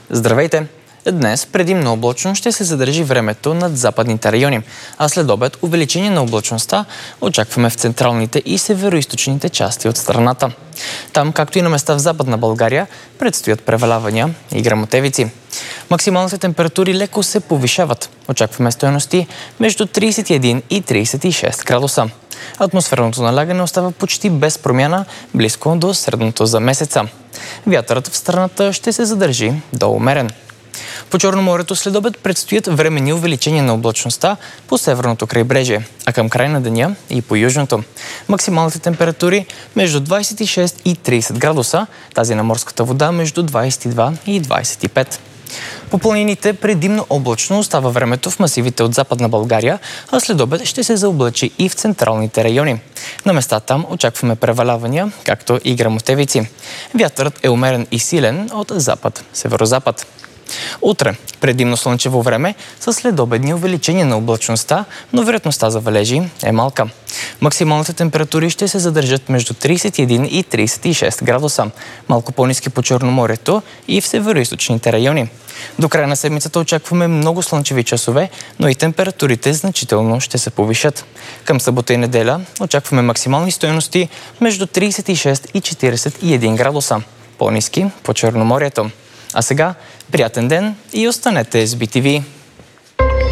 Здравейте! Днес предимно облачно ще се задържи времето над западните райони, а след обед увеличение на облачността очакваме в централните и североизточните части от страната. Там, както и на места в Западна България, предстоят превалявания и гръмотевици. Максималните температури леко се повишават. Очакваме стойности между 31 и 36 градуса. Атмосферното налягане остава почти без промяна, близко до средното за месеца. Вятърът в страната ще се задържи до умерен. По Черноморието след обед предстоят временни увеличения на облачността по северното крайбрежие, а към край на деня и по южното. Максималните температури между 26 и 30 градуса, тази на морската вода между 22 и 25. По планините предимно облачно остава времето в масивите от Западна България, а след обед ще се заоблачи и в централните райони. На места там очакваме превалявания, както и гръмотевици. Вятърът е умерен и силен от запад-северозапад. Утре предимно слънчево време с следобедни увеличения на облачността, но вероятността за валежи е малка. Максималните температури ще се задържат между 31 и 36 градуса, малко по-ниски по Черноморието и в североизточните райони. До края на седмицата очакваме много слънчеви часове, но и температурите значително ще се повишат. Към събота и неделя очакваме максимални стойности между 36 и 41 градуса, по-ниски по Черноморието. А сега приятен ден и останете с BTV!